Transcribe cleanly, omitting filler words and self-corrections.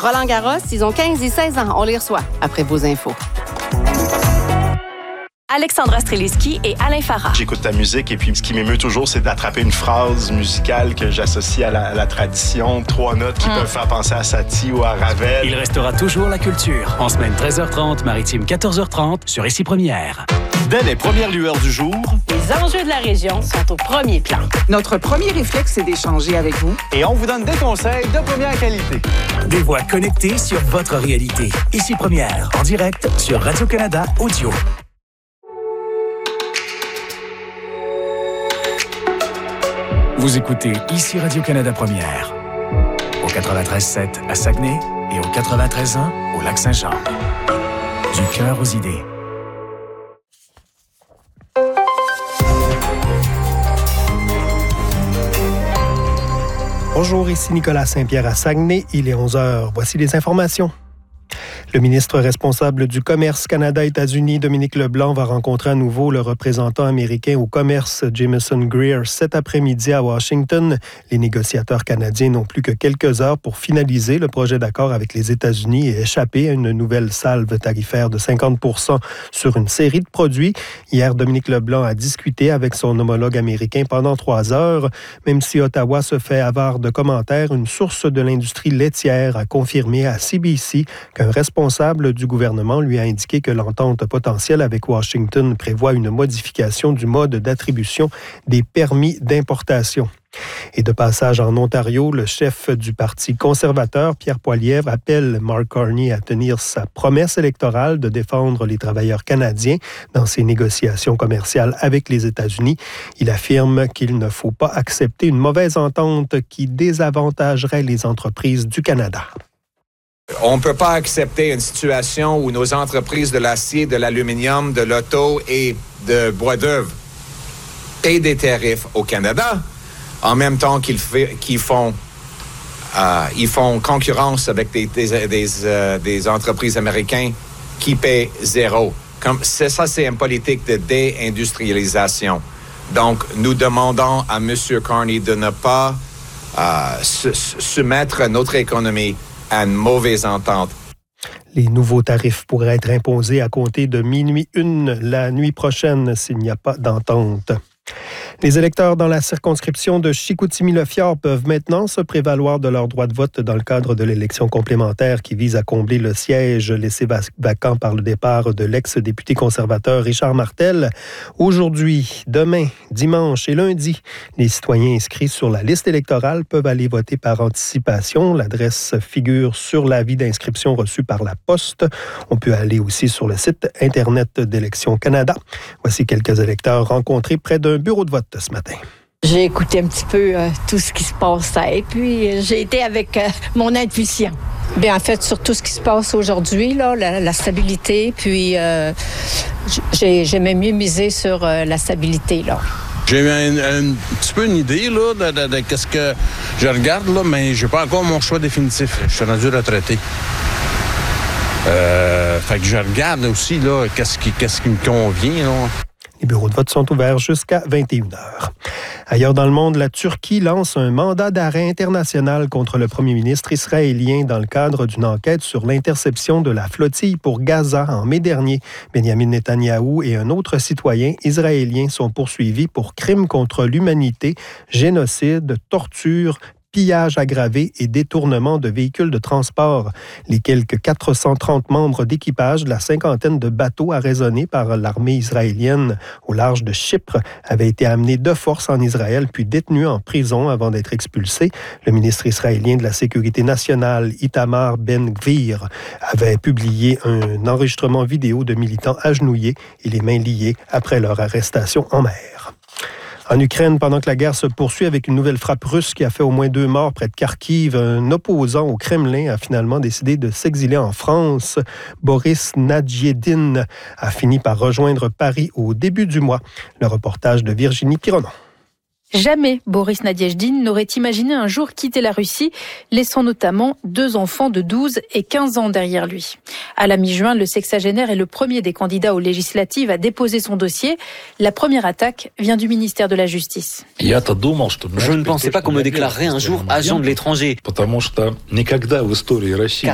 Roland-Garros, ils ont 15 et 16 ans. On les reçoit après vos infos. Alexandra Streliski et Alain Farah. J'écoute ta musique et puis ce qui m'émeut toujours, c'est d'attraper une phrase musicale que j'associe à la tradition. 3 notes qui peuvent faire penser à Satie ou à Ravel. Il restera toujours la culture. En semaine 13h30, maritime 14h30 sur Ici Première. Dès les premières lueurs du jour, Les enjeux de la région sont au premier plan. Notre premier réflexe, c'est d'échanger avec vous. et on vous donne des conseils de première qualité. Des voix connectées sur votre réalité. Ici Première, en direct sur Radio-Canada Audio. Vous écoutez Ici Radio-Canada Première. Au 93.7 à Saguenay et au 93.1 au Lac-Saint-Jean. Du cœur aux idées. Bonjour, ici Nicolas Saint-Pierre à Saguenay. Il est 11h. Voici les informations. Le ministre responsable du Commerce Canada-États-Unis, Dominique Leblanc, va rencontrer à nouveau le représentant américain au commerce, Jameson Greer, cet après-midi à Washington. Les négociateurs canadiens n'ont plus que quelques heures pour finaliser le projet d'accord avec les États-Unis et échapper à une nouvelle salve tarifaire de 50 % sur une série de produits. Hier, Dominique Leblanc a discuté avec son homologue américain pendant 3 heures. Même si Ottawa se fait avare de commentaires, une source de l'industrie laitière a confirmé à CBC qu'un responsable du gouvernement lui a indiqué que l'entente potentielle avec Washington prévoit une modification du mode d'attribution des permis d'importation. Et de passage en Ontario, le chef du Parti conservateur, Pierre Poilievre, appelle Mark Carney à tenir sa promesse électorale de défendre les travailleurs canadiens dans ses négociations commerciales avec les États-Unis. Il affirme qu'il ne faut pas accepter une mauvaise entente qui désavantagerait les entreprises du Canada. On ne peut pas accepter une situation où nos entreprises de l'acier, de l'aluminium, de l'auto et de bois d'œuvre paient des tarifs au Canada, en même temps qu'ils font concurrence avec des entreprises américaines qui paient zéro. C'est une politique de déindustrialisation. Donc, nous demandons à M. Carney de ne pas soumettre notre économie à une mauvaise entente. Les nouveaux tarifs pourraient être imposés à compter de minuit 1 la nuit prochaine s'il n'y a pas d'entente. Les électeurs dans la circonscription de Chicoutimi-Le-Fjord peuvent maintenant se prévaloir de leur droit de vote dans le cadre de l'élection complémentaire qui vise à combler le siège laissé vacant par le départ de l'ex-député conservateur Richard Martel. Aujourd'hui, demain, dimanche et lundi, les citoyens inscrits sur la liste électorale peuvent aller voter par anticipation. L'adresse figure sur l'avis d'inscription reçu par la Poste. On peut aller aussi sur le site Internet d'Élections Canada. Voici quelques électeurs rencontrés près d'un bureau de vote ce matin. J'ai écouté un petit peu tout ce qui se passait, puis j'ai été avec mon intuition. Bien, en fait, sur tout ce qui se passe aujourd'hui, là, la stabilité, puis j'aimais mieux miser sur la stabilité, là. J'ai eu un petit peu une idée là, de qu'est-ce que je regarde, là, mais j'ai pas encore mon choix définitif. Je suis rendu retraité. Fait que je regarde aussi là, qu'est-ce qui me convient, là. Les bureaux de vote sont ouverts jusqu'à 21h. Ailleurs dans le monde, la Turquie lance un mandat d'arrêt international contre le premier ministre israélien dans le cadre d'une enquête sur l'interception de la flottille pour Gaza en mai dernier. Benjamin Netanyahou et un autre citoyen israélien sont poursuivis pour crimes contre l'humanité, génocide, torture, pillage aggravé et détournement de véhicules de transport. Les quelques 430 membres d'équipage de la cinquantaine de bateaux arraisonnés par l'armée israélienne au large de Chypre avaient été amenés de force en Israël puis détenus en prison avant d'être expulsés. Le ministre israélien de la Sécurité nationale, Itamar Ben-Gvir, avait publié un enregistrement vidéo de militants agenouillés et les mains liées après leur arrestation en mer. En Ukraine, pendant que la guerre se poursuit avec une nouvelle frappe russe qui a fait au moins 2 morts près de Kharkiv, un opposant au Kremlin a finalement décidé de s'exiler en France. Boris Nadjedin a fini par rejoindre Paris au début du mois. Le reportage de Virginie Pironon. Jamais Boris Nadjedin n'aurait imaginé un jour quitter la Russie, laissant notamment 2 enfants de 12 et 15 ans derrière lui. À la mi-juin, le sexagénaire est le premier des candidats aux législatives à déposer son dossier. La première attaque vient du ministère de la Justice. Je ne pensais pas qu'on me déclarerait un jour agent de l'étranger. Car